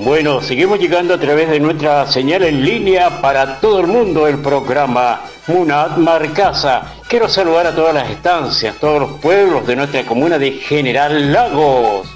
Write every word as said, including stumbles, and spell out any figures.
Bueno, seguimos llegando a través de nuestra señal en línea para todo el mundo el programa Munat Marcasa. Quiero saludar a todas las estancias, todos los pueblos de nuestra comuna de General Lagos.